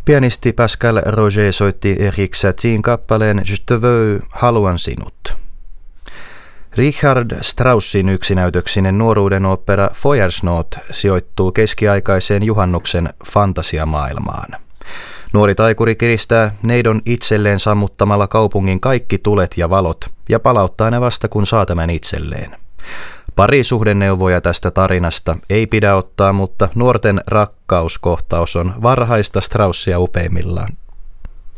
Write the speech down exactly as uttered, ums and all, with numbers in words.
Pianisti Pascal Roger soitti Erik Satien kappaleen Je te veux, haluan sinut. Richard Straussin yksinäytöksinen nuoruuden opera Feuersnot sijoittuu keskiaikaiseen juhannuksen fantasiamaailmaan. Nuori taikuri kiristää neidon itselleen sammuttamalla kaupungin kaikki tulet ja valot ja palauttaa ne vasta kun saa tämän itselleen. Parisuhdeneuvoja tästä tarinasta ei pidä ottaa, mutta nuorten rakkauskohtaus on varhaista Straussia upeimmillaan.